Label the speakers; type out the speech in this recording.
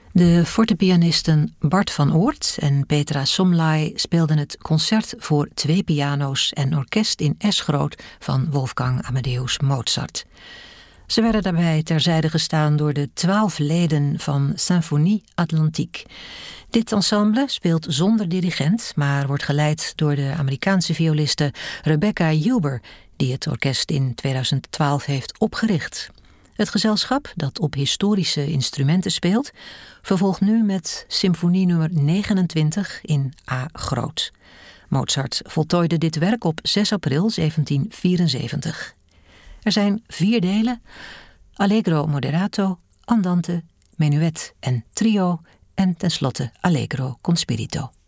Speaker 1: De fortepianisten Bart van Oort en Petra Somlai speelden het concert voor 2 piano's en orkest in S-groot van Wolfgang Amadeus Mozart. Ze werden daarbij terzijde gestaan door de 12 leden van Symphonie Atlantique. Dit ensemble speelt zonder dirigent, maar wordt geleid door de Amerikaanse violiste Rebecca Huber, die het orkest in 2012 heeft opgericht. Het gezelschap, dat op historische instrumenten speelt, vervolgt nu met symfonie nummer 29 in A groot. Mozart voltooide dit werk op 6 april 1774. Er zijn 4 delen: Allegro moderato, andante, menuet en trio en tenslotte Allegro con spirito.